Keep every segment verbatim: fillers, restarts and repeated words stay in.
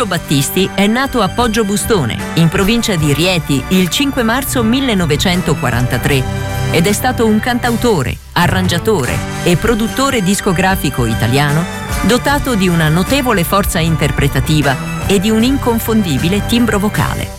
Lucio Battisti è nato a Poggio Bustone, in provincia di Rieti, il cinque marzo millenovecentoquarantatré ed è stato un cantautore, arrangiatore e produttore discografico italiano dotato di una notevole forza interpretativa e di un inconfondibile timbro vocale.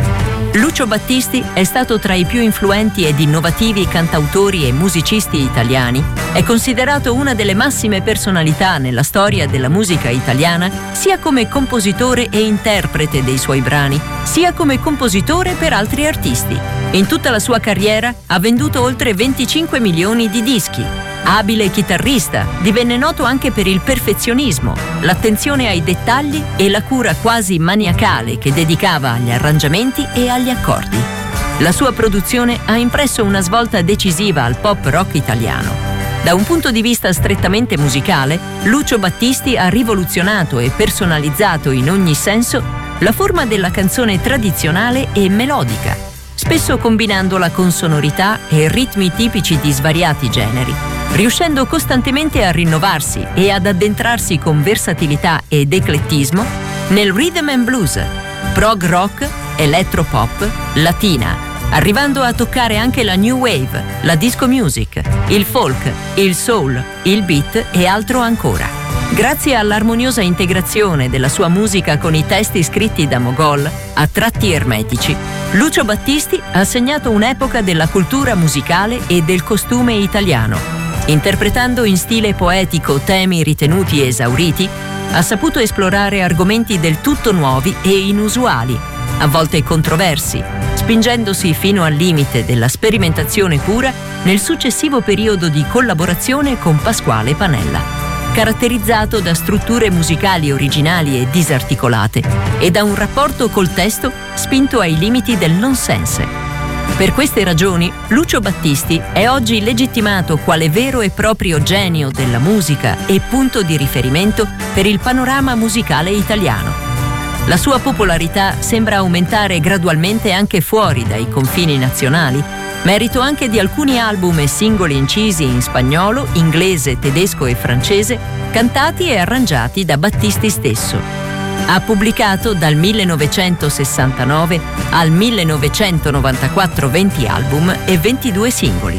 Lucio Battisti è stato tra i più influenti ed innovativi cantautori e musicisti italiani. È considerato una delle massime personalità nella storia della musica italiana, sia come compositore e interprete dei suoi brani, sia come compositore per altri artisti. In tutta la sua carriera ha venduto oltre venticinque milioni di dischi. Abile chitarrista, divenne noto anche per il perfezionismo, l'attenzione ai dettagli e la cura quasi maniacale che dedicava agli arrangiamenti e agli accordi. La sua produzione ha impresso una svolta decisiva al pop rock italiano. Da un punto di vista strettamente musicale, Lucio Battisti ha rivoluzionato e personalizzato in ogni senso la forma della canzone tradizionale e melodica, spesso combinandola con sonorità e ritmi tipici di svariati generi, riuscendo costantemente a rinnovarsi e ad addentrarsi con versatilità ed eclettismo nel rhythm and blues, prog rock, elettropop, latina, arrivando a toccare anche la new wave, la disco music, il folk, il soul, il beat e altro ancora. Grazie all'armoniosa integrazione della sua musica con i testi scritti da Mogol, a tratti ermetici, Lucio Battisti ha segnato un'epoca della cultura musicale e del costume italiano. Interpretando in stile poetico temi ritenuti esauriti, ha saputo esplorare argomenti del tutto nuovi e inusuali, a volte controversi, spingendosi fino al limite della sperimentazione pura nel successivo periodo di collaborazione con Pasquale Panella, caratterizzato da strutture musicali originali e disarticolate e da un rapporto col testo spinto ai limiti del nonsense. Per queste ragioni, Lucio Battisti è oggi legittimato quale vero e proprio genio della musica e punto di riferimento per il panorama musicale italiano. La sua popolarità sembra aumentare gradualmente anche fuori dai confini nazionali, merito anche di alcuni album e singoli incisi in spagnolo, inglese, tedesco e francese, cantati e arrangiati da Battisti stesso. Ha pubblicato dal millenovecentosessantanove al millenovecentonovantaquattro venti album e ventidue singoli.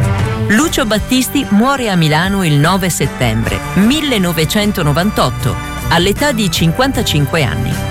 Lucio Battisti muore a Milano il nove settembre millenovecentonovantotto, all'età di cinquantacinque anni.